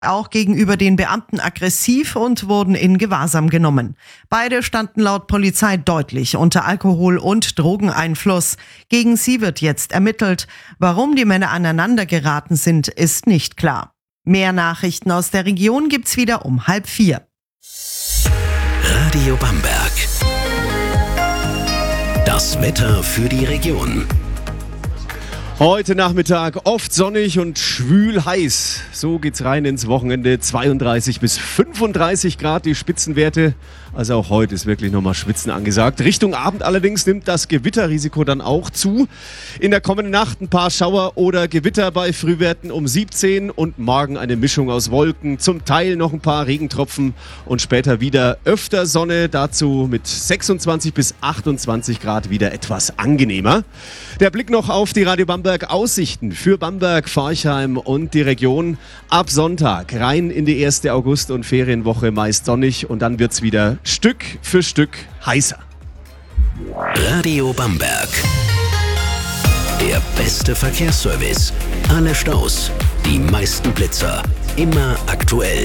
auch gegenüber den Beamten aggressiv und wurden in Gewahrsam genommen. Beide standen laut Polizei deutlich unter Alkohol- und Drogeneinfluss. Gegen sie wird jetzt ermittelt. Warum die Männer aneinander geraten sind, ist nicht klar. Mehr Nachrichten aus der Region gibt's wieder um 3:30. Radio Bamberg. Das Wetter für die Region. Heute Nachmittag oft sonnig und schwül heiß. So geht's rein ins Wochenende. 32 bis 35 Grad die Spitzenwerte. Also auch heute ist wirklich nochmal Schwitzen angesagt. Richtung Abend allerdings nimmt das Gewitterrisiko dann auch zu. In der kommenden Nacht ein paar Schauer oder Gewitter bei Frühwerten um 17 und morgen eine Mischung aus Wolken. Zum Teil noch ein paar Regentropfen und später wieder öfter Sonne. Dazu mit 26 bis 28 Grad wieder etwas angenehmer. Der Blick noch auf die Radio Bamberg Aussichten für Bamberg, Forchheim und die Region. Ab Sonntag rein in die erste August- und Ferienwoche meist sonnig und dann wird's wieder Stück für Stück heißer. Radio Bamberg. Der beste Verkehrsservice. Alle Staus, die meisten Blitzer. Immer aktuell.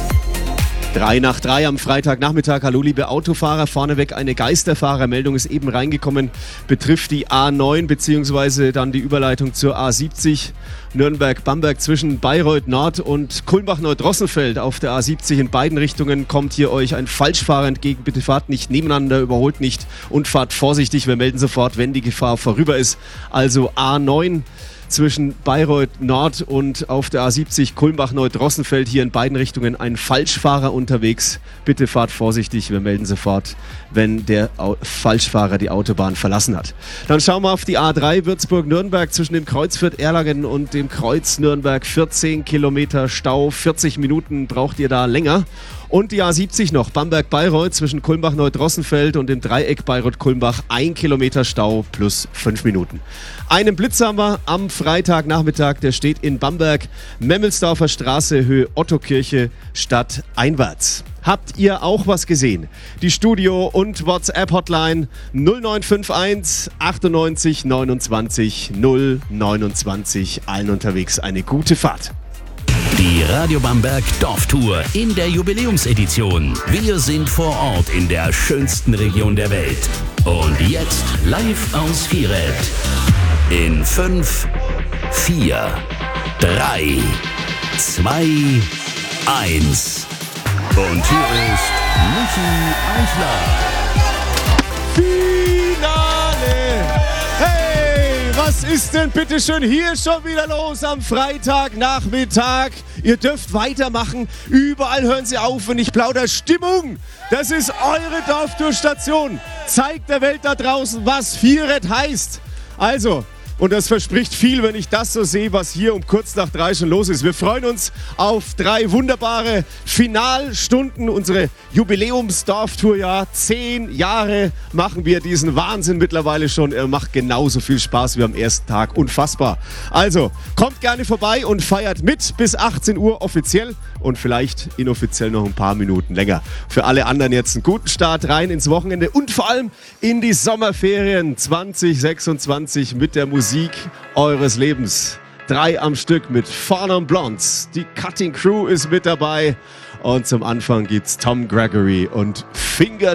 3 am Freitagnachmittag. Hallo liebe Autofahrer, vorneweg eine Geisterfahrermeldung ist eben reingekommen, betrifft die A9 bzw. dann die Überleitung zur A70 Nürnberg-Bamberg zwischen Bayreuth Nord und Kulmbach-Neudrosselfeld. Auf der A70 in beiden Richtungen kommt hier euch ein Falschfahrer entgegen. Bitte fahrt nicht nebeneinander, überholt nicht und fahrt vorsichtig. Wir melden sofort, wenn die Gefahr vorüber ist. Also A9 zwischen Bayreuth Nord und auf der A70 Kulmbach-Neudrosselfeld hier in beiden Richtungen ein Falschfahrer unterwegs. Bitte fahrt vorsichtig, wir melden sofort, wenn der Falschfahrer die Autobahn verlassen hat. Dann schauen wir auf die A3 Würzburg-Nürnberg zwischen dem Kreuz Fürth-Erlangen und dem Kreuz Nürnberg. 14 Kilometer Stau, 40 Minuten braucht ihr da länger. Und die A70 noch, Bamberg-Bayreuth zwischen Kulmbach-Neudrosselfeld und dem Dreieck Bayreuth-Kulmbach, 1 Kilometer Stau plus 5 Minuten. Einen Blitz haben wir am Freitagnachmittag, der steht in Bamberg, Memmelsdorfer Straße, Höhe Ottokirche, stadteinwärts. Habt ihr auch was gesehen? Die Studio- und WhatsApp-Hotline 0951 98 29 029. Allen unterwegs eine gute Fahrt. Die Radio Bamberg Dorftour in der Jubiläumsedition. Wir sind vor Ort in der schönsten Region der Welt. Und jetzt live aus Viereth. In 5, 4, 3, 2, 1. Und hier ist Michi Eichler. Finale! Hey, was ist denn bitte schön hier schon wieder los am Freitagnachmittag? Ihr dürft weitermachen. Überall hören sie auf und ich plaudere Stimmung. Das ist eure Dorftourstation. Zeigt der Welt da draußen, was Viereth heißt. Also, und das verspricht viel, wenn ich das so sehe, was hier um kurz nach 3 schon los ist. Wir freuen uns auf 3 wunderbare Finalstunden. Unsere Jubiläumsdorftour, ja, 10 Jahre machen wir diesen Wahnsinn mittlerweile schon. Er macht genauso viel Spaß wie am ersten Tag. Unfassbar. Also, kommt gerne vorbei und feiert mit bis 18 Uhr offiziell und vielleicht inoffiziell noch ein paar Minuten länger. Für alle anderen jetzt einen guten Start rein ins Wochenende und vor allem in die Sommerferien 2026 mit der Musik eures Lebens. 3 am Stück mit Farnham Blondes. Die Cutting Crew ist mit dabei. Und zum Anfang gibt's Tom Gregory und Finger